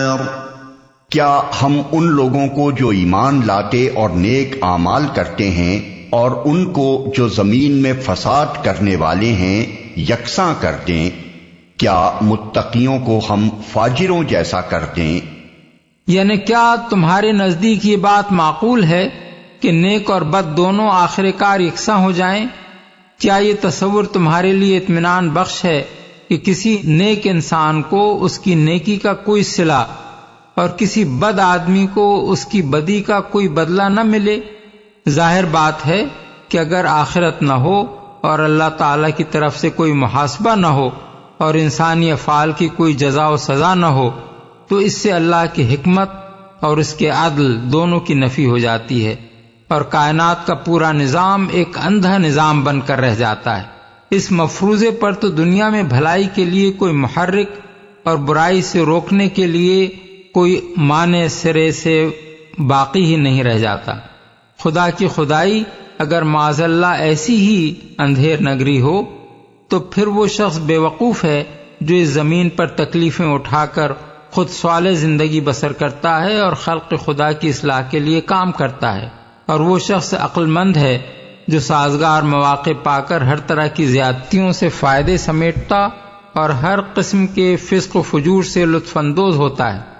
کیا ہم ان لوگوں کو جو ایمان لاتے اور نیک اعمال کرتے ہیں اور ان کو جو زمین میں فساد کرنے والے ہیں یکساں کر دیں؟ کیا متقیوں کو ہم فاجروں جیسا کر دیں؟ یعنی کیا تمہارے نزدیک یہ بات معقول ہے کہ نیک اور بد دونوں آخر کار یکساں ہو جائیں؟ کیا یہ تصور تمہارے لیے اطمینان بخش ہے کہ کسی نیک انسان کو اس کی نیکی کا کوئی صلہ اور کسی بد آدمی کو اس کی بدی کا کوئی بدلہ نہ ملے؟ ظاہر بات ہے کہ اگر آخرت نہ ہو اور اللہ تعالی کی طرف سے کوئی محاسبہ نہ ہو اور انسانی افعال کی کوئی جزا و سزا نہ ہو تو اس سے اللہ کی حکمت اور اس کے عدل دونوں کی نفی ہو جاتی ہے اور کائنات کا پورا نظام ایک اندھا نظام بن کر رہ جاتا ہے۔ اس مفروضے پر تو دنیا میں بھلائی کے لیے کوئی محرک اور برائی سے روکنے کے لیے کوئی مانع سرے سے باقی ہی نہیں رہ جاتا۔ خدا کی خدائی اگر معاذ اللہ ایسی ہی اندھیر نگری ہو تو پھر وہ شخص بے وقوف ہے جو اس زمین پر تکلیفیں اٹھا کر خود صالح زندگی بسر کرتا ہے اور خلق خدا کی اصلاح کے لیے کام کرتا ہے، اور وہ شخص عقل مند ہے جو سازگار مواقع پا کر ہر طرح کی زیادتیوں سے فائدے سمیٹتا اور ہر قسم کے فسق و فجور سے لطف اندوز ہوتا ہے۔